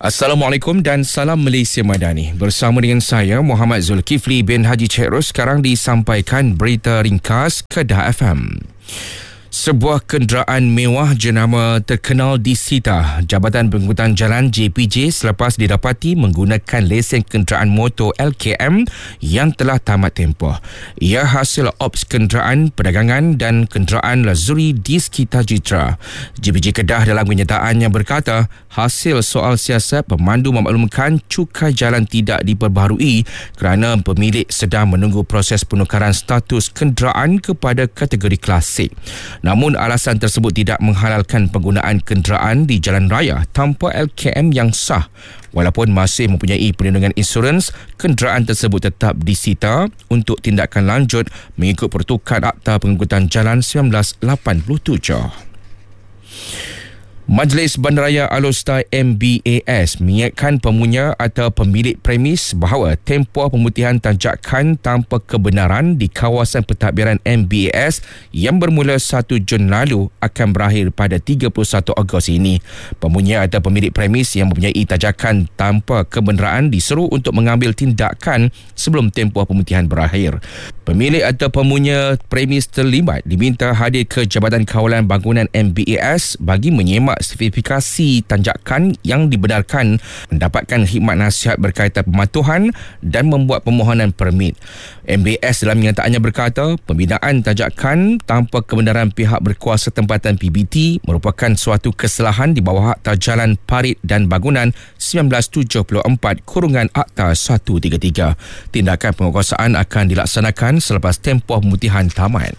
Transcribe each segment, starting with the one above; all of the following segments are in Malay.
Assalamualaikum dan salam Malaysia Madani. Bersama dengan saya Muhammad Zulkifli bin Haji Cik Ros, sekarang disampaikan berita ringkas Kedah FM. Sebuah kenderaan mewah jenama terkenal disita Jabatan Pengangkutan Jalan JPJ selepas didapati menggunakan lesen kenderaan motor LKM yang telah tamat tempoh. Ia hasil ops kenderaan perdagangan dan kenderaan Lazuri di sekitar Jitra. JPJ Kedah dalam kenyataannya berkata, hasil soal siasat pemandu memaklumkan cukai jalan tidak diperbaharui kerana pemilik sedang menunggu proses penukaran status kenderaan kepada kategori klasik. Namun alasan tersebut tidak menghalalkan penggunaan kenderaan di jalan raya tanpa LKM yang sah. Walaupun masih mempunyai perlindungan insurans, kenderaan tersebut tetap disita untuk tindakan lanjut mengikut pertukaran Akta Pengangkutan Jalan 1987. Majlis Bandaraya Alor MBAS mengingatkan pengunya atau pemilik premis bahawa tempoh pemutihan tanjakan tanpa kebenaran di kawasan pentadbiran MBAS yang bermula 1 Jun lalu akan berakhir pada 31 Ogos ini. Pengunya atau pemilik premis yang mempunyai tanjakan tanpa kebenaran diseru untuk mengambil tindakan sebelum tempoh pemutihan berakhir. Pemilik atau pengunya premis terlibat diminta hadir ke Jabatan Kawalan Bangunan MBAS bagi menyemak sertifikasi tanjakan yang dibenarkan, mendapatkan khidmat nasihat berkaitan pematuhan dan membuat permohonan permit. MBAS dalam kenyataannya berkata, pembinaan tanjakan tanpa kebenaran pihak berkuasa tempatan PBT merupakan suatu kesalahan di bawah Akta Jalan Parit dan Bangunan 1974 Akta 133. Tindakan penguasaan akan dilaksanakan selepas tempoh pemutihan tamat.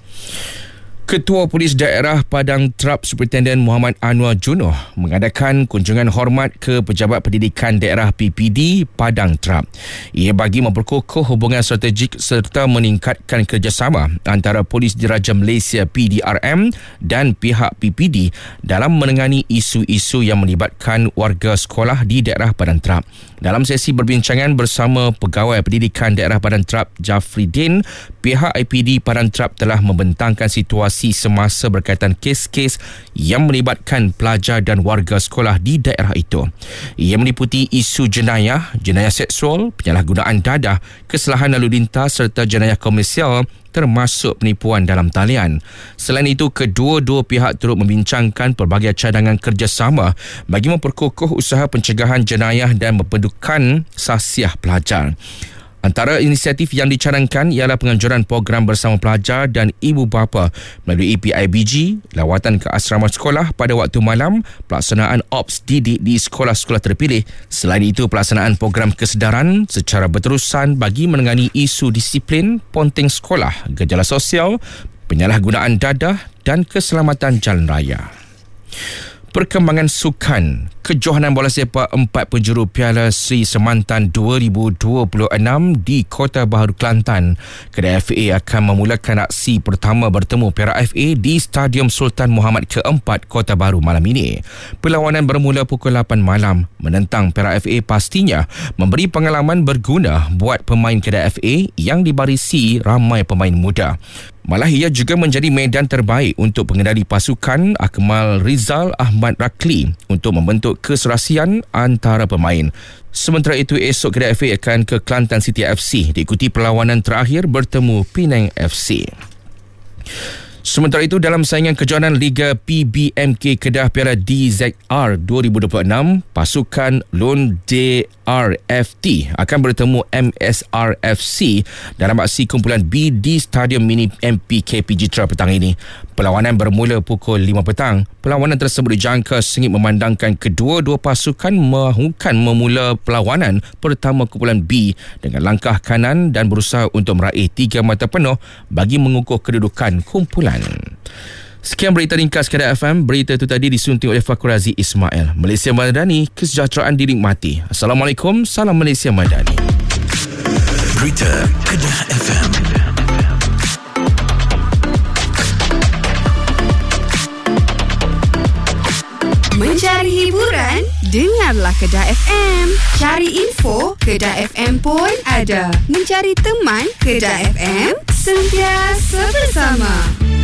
Ketua Polis Daerah Padang Trap Superintendent Muhammad Anwar Junoh mengadakan kunjungan hormat ke Pejabat Pendidikan Daerah PPD Padang Trap. Ia bagi memperkukuh hubungan strategik serta meningkatkan kerjasama antara Polis Diraja Malaysia PDRM dan pihak PPD dalam menangani isu-isu yang melibatkan warga sekolah di daerah Padang Trap. Dalam sesi berbincangan bersama Pegawai Pendidikan Daerah Padang Trap Jafri Din, pihak IPD Padang Trap telah membentangkan situasi semasa berkaitan kes-kes yang melibatkan pelajar dan warga sekolah di daerah itu. Ia meliputi isu jenayah seksual, penyalahgunaan dadah, kesalahan lalu lintas serta jenayah komersial termasuk penipuan dalam talian. Selain itu, kedua-dua pihak turut membincangkan pelbagai cadangan kerjasama bagi memperkukuh usaha pencegahan jenayah dan mempedukan sahsiah pelajar. Antara inisiatif yang dicanangkan ialah penganjuran program bersama pelajar dan ibu bapa melalui PIBG, lawatan ke asrama sekolah pada waktu malam, pelaksanaan ops didik di sekolah-sekolah terpilih. Selain itu, pelaksanaan program kesedaran secara berterusan bagi menangani isu disiplin, ponteng sekolah, gejala sosial, penyalahgunaan dadah dan keselamatan jalan raya. Perkembangan sukan. Kejohanan bola sepak 4 penjuru Piala Sri Semantan 2026 di Kota Baharu, Kelantan. Kedai FA akan memulakan aksi pertama bertemu Perak FA di Stadium Sultan Muhammad ke-4 Kota Baharu malam ini. Perlawanan bermula pukul 8 malam. Menentang Perak FA pastinya memberi pengalaman berguna buat pemain Kedai FA yang dibarisi ramai pemain muda. Malah ia juga menjadi medan terbaik untuk pengendali pasukan Akmal Rizal Ahmad Rakli untuk membentuk keserasian antara pemain. Sementara itu, esok Kedai FA akan ke Kelantan City FC diikuti perlawanan terakhir bertemu Penang FC. Sementara itu, dalam saingan kejohanan Liga PBMK Kedah Piala DZR 2026, pasukan Lone DRFT akan bertemu MSRFC dalam aksi kumpulan B di Stadium Mini MPKP Jitra petang ini. Perlawanan bermula pukul 5 petang. Perlawanan tersebut dijangka sengit memandangkan kedua-dua pasukan mahukan memula perlawanan pertama kumpulan B dengan langkah kanan dan berusaha untuk meraih 3 mata penuh bagi mengukuh kedudukan kumpulan. Sekian berita ringkas Kedah FM. Berita itu tadi disunting oleh Fakir Aziz Ismail. Malaysia Madani, kesejahteraan dinikmati. Assalamualaikum, salam Malaysia Madani. Berita Kedah FM. Mencari hiburan? Dengarlah Kedah FM. Cari info? Kedah FM pun ada. Mencari teman? Kedah FM sentiasa bersama.